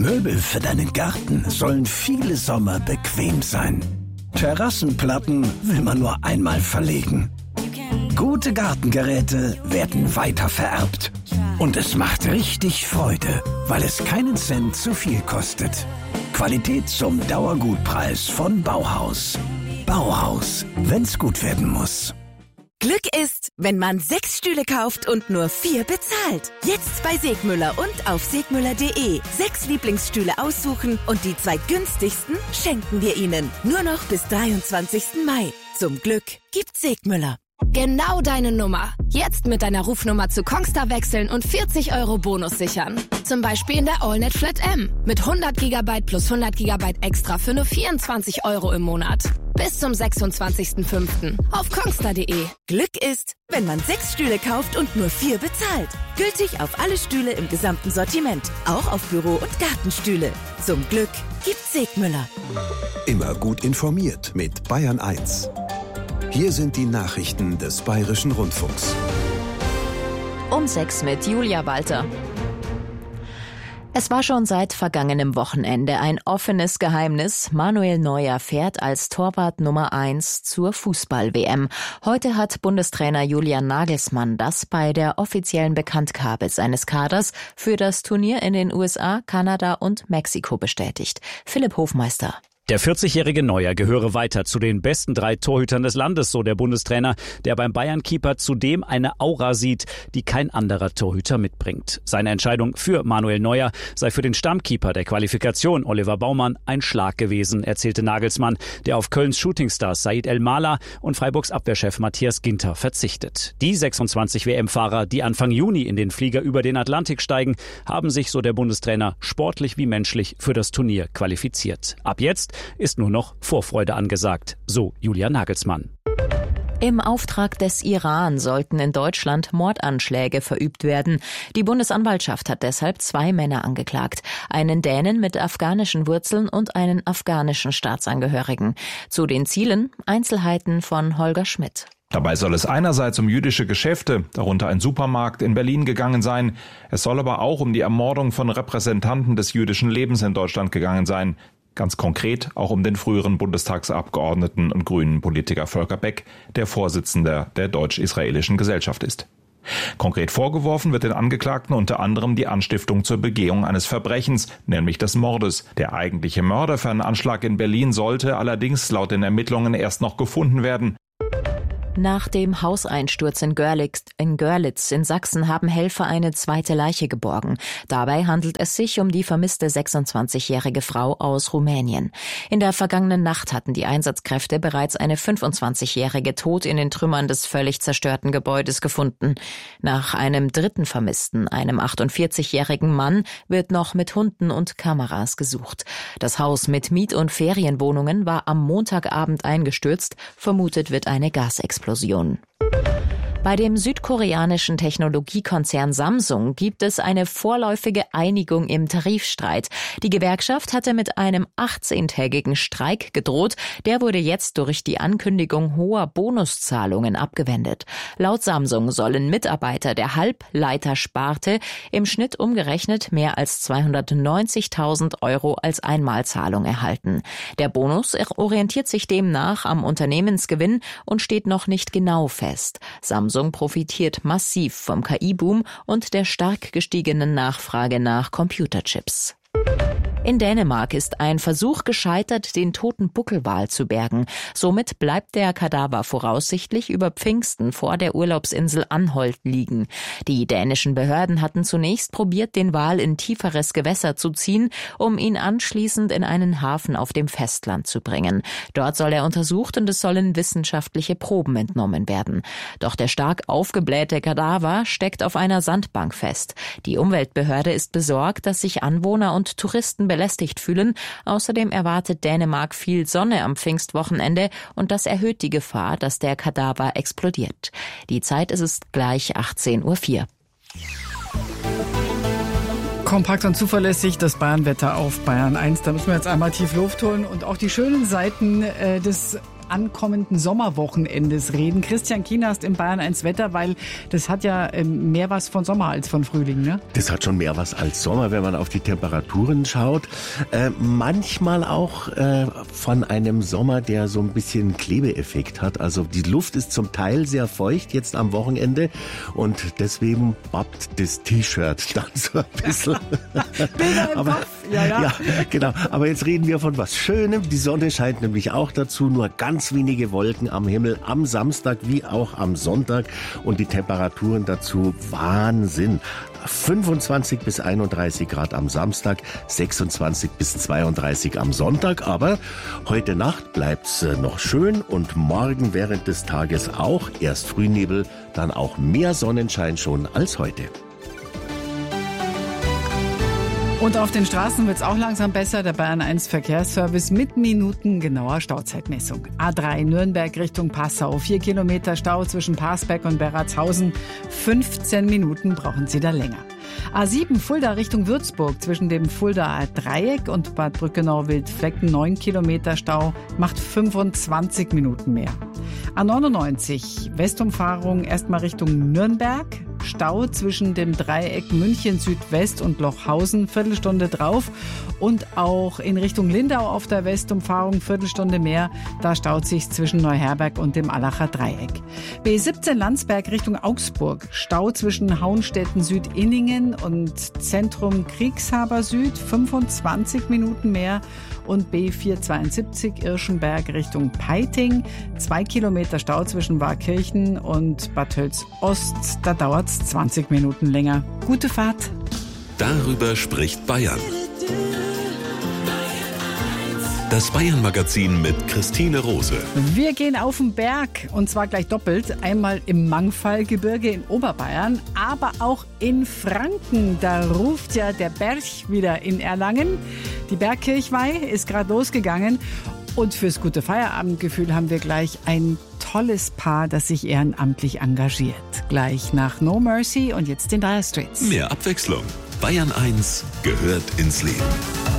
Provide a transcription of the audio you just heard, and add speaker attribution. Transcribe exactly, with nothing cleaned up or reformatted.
Speaker 1: Möbel für deinen Garten sollen viele Sommer bequem sein. Terrassenplatten will man nur einmal verlegen. Gute Gartengeräte werden weiter vererbt. Und es macht richtig Freude, weil es keinen Cent zu viel kostet. Qualität zum Dauergutpreis von Bauhaus. Bauhaus, wenn's gut werden muss.
Speaker 2: Glück ist, wenn man sechs Stühle kauft und nur vier bezahlt. Jetzt bei Segmüller und auf segmüller punkt de. Sechs Lieblingsstühle aussuchen und die zwei günstigsten schenken wir Ihnen. Nur noch bis dreiundzwanzigsten Mai. Zum Glück gibt's Segmüller.
Speaker 3: Genau deine Nummer. Jetzt mit deiner Rufnummer zu Kongstar wechseln und vierzig Euro Bonus sichern. Zum Beispiel in der AllNet Flat M. Mit hundert Gigabyte plus hundert Gigabyte extra für nur vierundzwanzig Euro im Monat. Bis zum sechsundzwanzigsten fünften auf kongstar punkt de.
Speaker 2: Glück ist, wenn man sechs Stühle kauft und nur vier bezahlt. Gültig auf alle Stühle im gesamten Sortiment. Auch auf Büro- und Gartenstühle. Zum Glück gibt's Segmüller.
Speaker 4: Immer gut informiert mit Bayern eins. Hier sind die Nachrichten des Bayerischen Rundfunks.
Speaker 5: Um sechs mit Julia Walter. Es war schon seit vergangenem Wochenende ein offenes Geheimnis. Manuel Neuer fährt als Torwart Nummer eins zur Fußball-W M. Heute hat Bundestrainer Julian Nagelsmann das bei der offiziellen Bekanntgabe seines Kaders für das Turnier in den U S A, Kanada und Mexiko bestätigt. Philipp Hofmeister.
Speaker 6: Der vierzigjährige Neuer gehöre weiter zu den besten drei Torhütern des Landes, so der Bundestrainer, der beim Bayern-Keeper zudem eine Aura sieht, die kein anderer Torhüter mitbringt. Seine Entscheidung für Manuel Neuer sei für den Stammkeeper der Qualifikation, Oliver Baumann, ein Schlag gewesen, erzählte Nagelsmann, der auf Kölns Shootingstars Said El-Mala und Freiburgs Abwehrchef Matthias Ginter verzichtet. Die sechsundzwanzig W M-Fahrer, die Anfang Juni in den Flieger über den Atlantik steigen, haben sich, so der Bundestrainer, sportlich wie menschlich für das Turnier qualifiziert. Ab jetzt ist nur noch Vorfreude angesagt, so Julian Nagelsmann.
Speaker 5: Im Auftrag des Iran sollten in Deutschland Mordanschläge verübt werden. Die Bundesanwaltschaft hat deshalb zwei Männer angeklagt. Einen Dänen mit afghanischen Wurzeln und einen afghanischen Staatsangehörigen. Zu den Zielen Einzelheiten von Holger Schmidt.
Speaker 7: Dabei soll es einerseits um jüdische Geschäfte, darunter ein Supermarkt in Berlin, gegangen sein. Es soll aber auch um die Ermordung von Repräsentanten des jüdischen Lebens in Deutschland gegangen sein. Ganz konkret auch um den früheren Bundestagsabgeordneten und grünen Politiker Volker Beck, der Vorsitzender der deutsch-israelischen Gesellschaft ist. Konkret vorgeworfen wird den Angeklagten unter anderem die Anstiftung zur Begehung eines Verbrechens, nämlich des Mordes. Der eigentliche Mörder für einen Anschlag in Berlin sollte allerdings laut den Ermittlungen erst noch gefunden werden.
Speaker 5: Nach dem Hauseinsturz in Görlitz, in Görlitz in Sachsen haben Helfer eine zweite Leiche geborgen. Dabei handelt es sich um die vermisste sechsundzwanzigjährige Frau aus Rumänien. In der vergangenen Nacht hatten die Einsatzkräfte bereits eine fünfundzwanzigjährige tot in den Trümmern des völlig zerstörten Gebäudes gefunden. Nach einem dritten Vermissten, einem achtundvierzigjährigen Mann, wird noch mit Hunden und Kameras gesucht. Das Haus mit Miet- und Ferienwohnungen war am Montagabend eingestürzt. Vermutet wird eine Gasexplosion. Bei dem südkoreanischen Technologiekonzern Samsung gibt es eine vorläufige Einigung im Tarifstreit. Die Gewerkschaft hatte mit einem achtzehntägigen Streik gedroht. Der wurde jetzt durch die Ankündigung hoher Bonuszahlungen abgewendet. Laut Samsung sollen Mitarbeiter der Halbleitersparte im Schnitt umgerechnet mehr als zweihundertneunzigtausend Euro als Einmalzahlung erhalten. Der Bonus orientiert sich demnach am Unternehmensgewinn und steht noch nicht genau fest. Samsung Samsung profitiert massiv vom K I-Boom und der stark gestiegenen Nachfrage nach Computerchips. In Dänemark ist ein Versuch gescheitert, den toten Buckelwal zu bergen. Somit bleibt der Kadaver voraussichtlich über Pfingsten vor der Urlaubsinsel Anholt liegen. Die dänischen Behörden hatten zunächst probiert, den Wal in tieferes Gewässer zu ziehen, um ihn anschließend in einen Hafen auf dem Festland zu bringen. Dort soll er untersucht und es sollen wissenschaftliche Proben entnommen werden. Doch der stark aufgeblähte Kadaver steckt auf einer Sandbank fest. Die Umweltbehörde ist besorgt, dass sich Anwohner und Touristen belästigt fühlen. Außerdem erwartet Dänemark viel Sonne am Pfingstwochenende und das erhöht die Gefahr, dass der Kadaver explodiert. Die Zeit ist es gleich achtzehn Uhr vier.
Speaker 8: Kompakt und zuverlässig das Bayernwetter auf Bayern eins. Da müssen wir jetzt einmal tief Luft holen und auch die schönen Seiten äh, des ankommenden Sommerwochenendes reden. Christian Kienast im Bayern eins Wetter, weil das hat ja ähm, mehr was von Sommer als von Frühling, ne?
Speaker 9: Das hat schon mehr was als Sommer, wenn man auf die Temperaturen schaut. Äh, manchmal auch äh, von einem Sommer, der so ein bisschen Klebeeffekt hat. Also die Luft ist zum Teil sehr feucht jetzt am Wochenende und deswegen babbt das T-Shirt dann so ein bisschen.
Speaker 8: Bilder im
Speaker 9: Aber,
Speaker 8: Kopf. Ja, ja.
Speaker 9: ja, genau. Aber jetzt reden wir von was Schönem. Die Sonne scheint nämlich auch dazu. Nur ganz wenige Wolken am Himmel am Samstag wie auch am Sonntag. Und die Temperaturen dazu Wahnsinn. fünfundzwanzig bis einunddreißig Grad am Samstag, sechsundzwanzig bis zweiunddreißig am Sonntag. Aber heute Nacht bleibt's noch schön und morgen während des Tages auch. Erst Frühnebel, dann auch mehr Sonnenschein schon als heute.
Speaker 8: Und auf den Straßen wird es auch langsam besser. Der Bayern eins Verkehrsservice mit minutengenauer Stauzeitmessung. A drei Nürnberg Richtung Passau. Vier Kilometer Stau zwischen Parsberg und Berratshausen. fünfzehn Minuten brauchen Sie da länger. A sieben Fulda Richtung Würzburg zwischen dem Fuldaer Dreieck und Bad Brückenau-Wildflecken. neun Kilometer Stau macht fünfundzwanzig Minuten mehr. A neunundneunzig Westumfahrung erstmal Richtung Nürnberg. Stau zwischen dem Dreieck München Südwest und Lochhausen, Viertelstunde drauf. Und auch in Richtung Lindau auf der Westumfahrung, Viertelstunde mehr. Da staut sich zwischen Neuherberg und dem Allacher Dreieck. B siebzehn Landsberg Richtung Augsburg. Stau zwischen Hauenstetten Süd-Inningen und Zentrum Kriegshaber Süd, fünfundzwanzig Minuten mehr. Und B vierhundertzweiundsiebzig Irschenberg Richtung Peiting. Zwei Kilometer Stau zwischen Warkirchen und Bad Tölz Ost. Da dauert es zwanzig Minuten länger. Gute Fahrt.
Speaker 10: Darüber spricht Bayern. Das Bayern-Magazin mit Christine Rose.
Speaker 8: Wir gehen auf den Berg und zwar gleich doppelt. Einmal im Mangfallgebirge in Oberbayern, aber auch in Franken. Da ruft ja der Berg wieder in Erlangen. Die Bergkirchweih ist gerade losgegangen. Und fürs gute Feierabendgefühl haben wir gleich ein tolles Paar, das sich ehrenamtlich engagiert. Gleich nach No Mercy und jetzt den Dire Straits.
Speaker 10: Mehr Abwechslung. Bayern eins gehört ins Leben.